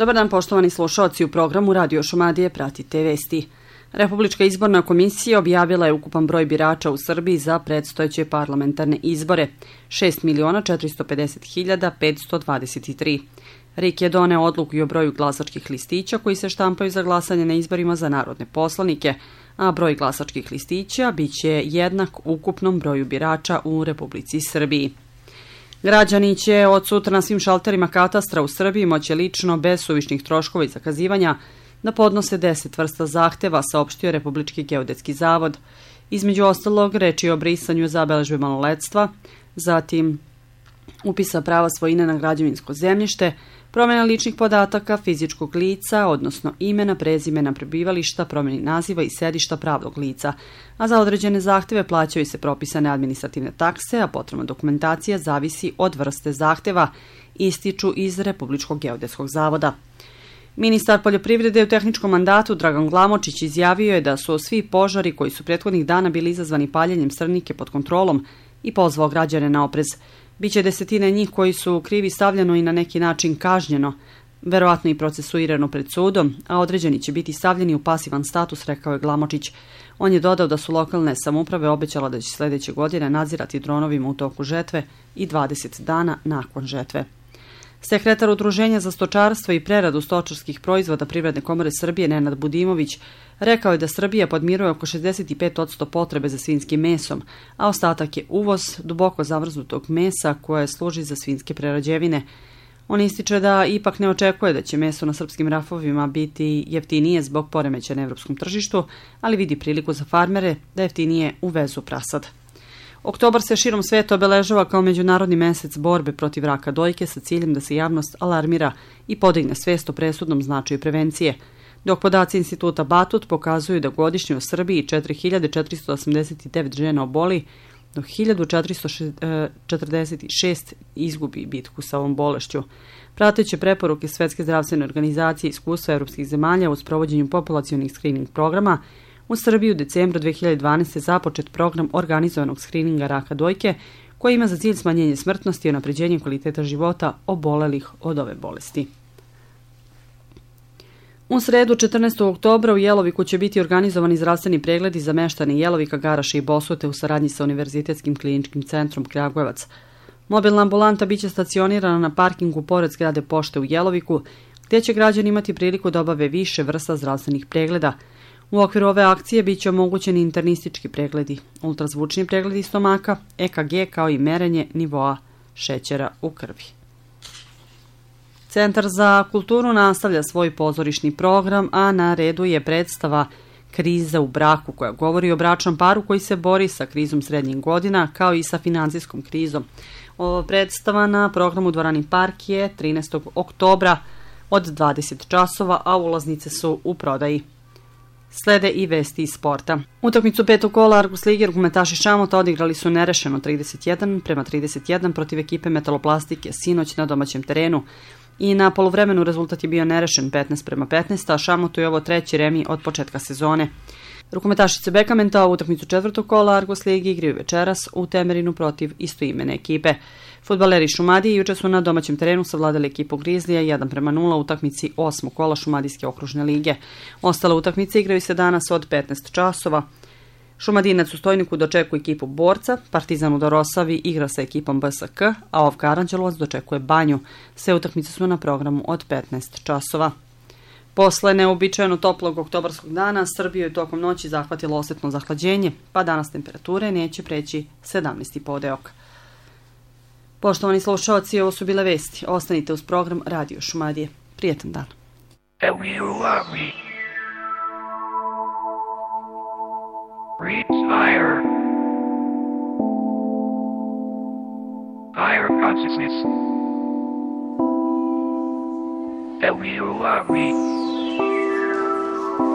Dobar dan, poštovani slušaoci, u programu Radio Šumadije pratite vesti. Republička izborna komisija objavila je ukupan broj birača u Srbiji za predstojeće parlamentarne izbore, 6.450.523. RIK je doneo odluku i o broju glasačkih listića koji se štampaju za glasanje na izborima za narodne poslanike, a broj glasačkih listića biće jednak ukupnom broju birača u Republici Srbiji. Građani će od sutra na svim šalterima katastra u Srbiji moći lično, bez suvišnih troškova i zakazivanja, da podnose 10 vrsta zahteva, saopštio Republički geodetski zavod. Između ostalog, reč je o brisanju zabeležbe maloletstva, zatim upisa prava svojine na građevinsko zemljište, promjena ličnih podataka fizičkog lica, odnosno imena, prezimena, prebivališta, promjeni naziva i sedišta pravnog lica, a za određene zahteve plaćaju se propisane administrativne takse, a potrebna dokumentacija zavisi od vrste zahteva, ističu iz Republičkog geodetskog zavoda. Ministar poljoprivrede u tehničkom mandatu Dragan Glamočić izjavio je da su svi požari koji su prethodnih dana bili izazvani paljenjem srnike pod kontrolom i pozvao građane na oprez. Biće desetine njih koji su krivi stavljeno i na neki način kažnjeno, verovatno i procesuirano pred sudom, a određeni će biti stavljeni u pasivan status, rekao je Glamočić. On je dodao da su lokalne samouprave obećala da će sljedeće godine nadzirati dronovima u toku žetve i 20 dana nakon žetve. Sekretar Udruženja za stočarstvo i preradu stočarskih proizvoda Privredne komore Srbije Nenad Budimović rekao je da Srbija podmiruje oko 65% potrebe za svinjskim mesom, a ostatak je uvoz duboko zamrznutog mesa koje služi za svinjske prerađevine. On ističe da ipak ne očekuje da će meso na srpskim rafovima biti jeftinije zbog poremećaja na evropskom tržištu, ali vidi priliku za farmere da jeftinije uvezu prasad. Oktobar se širom sveta obeležava kao međunarodni mesec borbe protiv raka dojke sa ciljem da se javnost alarmira i podigne svest o presudnom značaju prevencije, dok podaci Instituta Batut pokazuju da godišnje u Srbiji 4.489 žena oboli, dok 1.446 izgubi bitku sa ovom bolešću. Prateće preporuke Svetske zdravstvene organizacije i iskustva evropskih zemalja u sprovođenju populacionih skrining programa, u Srbiji u decembru 2012. započet program organizovanog skrininga raka dojke koji ima za cilj smanjenje smrtnosti i unapređenje kvaliteta života obolelih od ove bolesti. U sredu 14. oktobra u Jeloviku će biti organizovani zdravstveni pregledi za meštane Jelovika, Garaša i Bosute u saradnji sa Univerzitetskim kliničkim centrom Kragujevac. Mobilna ambulanta biće stacionirana na parkingu pored zgrade pošte u Jeloviku, gdje će građani imati priliku da obave više vrsta zdravstvenih pregleda. U okviru ove akcije biće omogućeni internistički pregledi, ultrazvučni pregledi stomaka, EKG kao i merenje nivoa šećera u krvi. Centar za kulturu nastavlja svoj pozorišni program, a na redu je predstava Kriza u braku, koja govori o bračnom paru koji se bori sa krizom srednjih godina kao i sa financijskom krizom. Ova predstava na programu Dvorani Park je 13. oktobra od 20 časova, a ulaznice su u prodaji. Slede i vesti iz sporta. Utakmicu petog kola Argus lige rukometaši Šamota odigrali su nerešeno 31-31 protiv ekipe Metaloplastike sinoć na domaćem terenu i na poluvremenu rezultat je bio nerešen 15-15, a Šamotu je ovo treći remi od početka sezone. Rukometašice Bekamenta u utakmicu četvrtog kola Argus lige igraju večeras u Temerinu protiv istoimene ekipe. Fudbaleri Šumadije juče su na domaćem terenu savladali ekipu Grizlija 1-0 u utakmici 8. kola Šumadijske okružne lige. Ostale utakmice igraju se danas od 15 časova. Šumadinac u Stojniku dočekuje ekipu Borca, Partizan u Dorosavi igra sa ekipom BSK, a Ovka Aranđelovac dočekuje Banju. Sve utakmice su na programu od 15 časova. Posle neobičajeno toplog oktobarskog dana, Srbiju je tokom noći zahvatilo osetno zahlađenje, pa danas temperature neće preći 17,5 deok. Poštovani slušalci, ovo su bile vesti. Ostanite uz program Radio Šumadije. Prijetan dan. Reach higher. Higher consciousness. And you love me.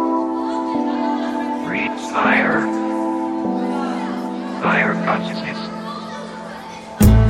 Reach higher. Higher consciousness.